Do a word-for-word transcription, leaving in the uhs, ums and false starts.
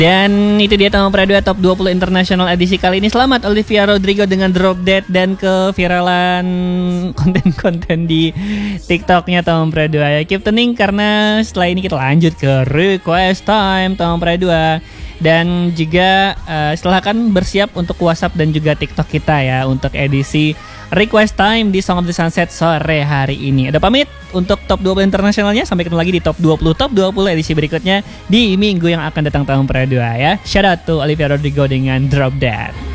Dan itu dia Tamu Pradua Top dua puluh International edisi kali ini. Selamat Olivia Rodrigo dengan Drop Dead dan keviralan konten-konten di TikToknya Tamu Pradua ya. Keep tuning karena setelah ini kita lanjut ke Request Time Tamu Pradua. Dan juga uh, silahkan bersiap untuk WhatsApp dan juga TikTok kita ya untuk edisi Request Time di Song of the Sunset sore hari ini. Ada pamit untuk Top dua puluh internasionalnya. Sampai ketemu lagi di Top dua puluh Top dua puluh edisi berikutnya di minggu yang akan datang Tamu Pradua ya. Shout out to Olivia Rodrigo dengan Drop Dead.